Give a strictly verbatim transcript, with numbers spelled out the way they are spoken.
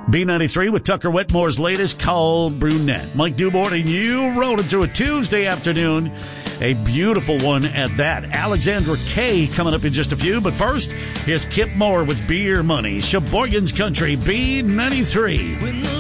B ninety-three with Tucker Whitmore's latest Call Brunette. Mike Dubort and you rolling through a Tuesday afternoon. A beautiful one at that. Alexandra Kay coming up in just a few. But first, here's Kip Moore with Beer Money. Sheboygan's Country, B ninety-three.